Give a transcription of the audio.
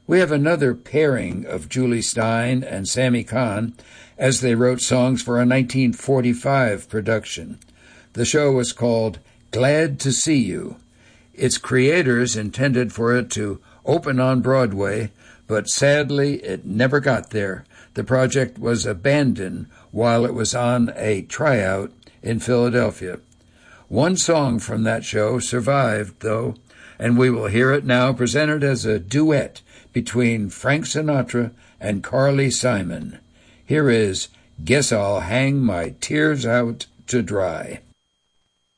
We have another pairing of Julie Stein and Sammy Cahn as they wrote songs for a 1945 production. The show was called Glad to See You. Its creators intended for it to open on Broadway, but sadly it never got there. The project was abandoned while it was on a tryout in Philadelphia. One song from that show survived, though, and we will hear it now presented as a duet between Frank Sinatra and Carly Simon. Here is Guess I'll Hang My Tears Out to Dry.